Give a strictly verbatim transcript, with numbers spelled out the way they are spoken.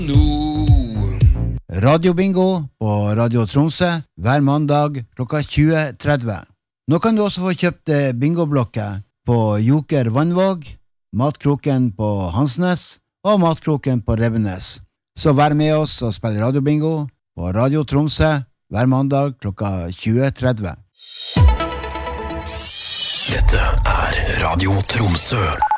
Radio Bingo på Radio Tromsø hver mandag klokka tjue tretti. Nå kan du også få kjøpt bingoblokker på Joker Vannvåg, Matkroken på Hansnes og Matkroken på Revenes. Så vær med oss og spill Radio Bingo på Radio Tromsø hver mandag klokka tjue tretti. Dette er Radio Tromsø.